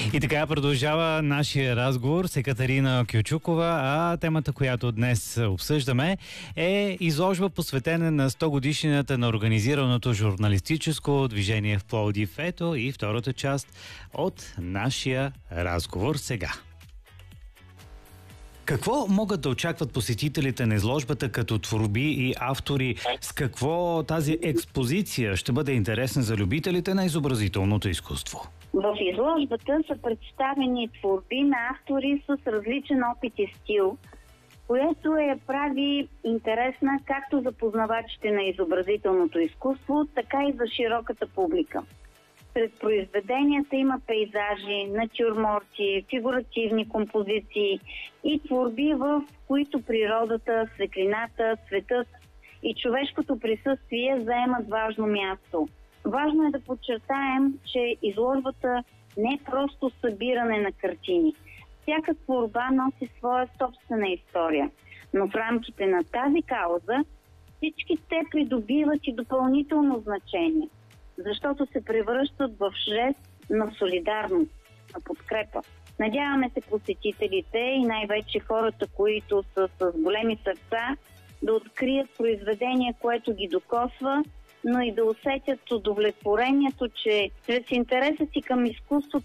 И така продължава нашия разговор с Екатерина Кючукова, а темата, която днес обсъждаме, е изложба посветена на 100 годишнината на организираното журналистическо движение в Пловдив. Ето и втората част от нашия разговор сега. Какво могат да очакват посетителите на изложбата като творби и автори? С какво тази експозиция ще бъде интересна за любителите на изобразителното изкуство? В изложбата са представени творби на автори с различен опит и стил, което я прави интересна както за познавачите на изобразителното изкуство, така и за широката публика. Сред произведенията има пейзажи, натюрморти, фигуративни композиции и творби, в които природата, светлината, светът и човешкото присъствие заемат важно място. Важно е да подчертаем, че изложбата не е просто събиране на картини. Всяка творба носи своя собствена история, но в рамките на тази кауза всички те придобиват и допълнително значение, защото се превръщат в жест на солидарност, на подкрепа. Надяваме се посетителите и най-вече хората, които са с големи сърца, да открият произведение, което ги докосва, но и да усетят удовлетворението, че чрез интереса си към изкуството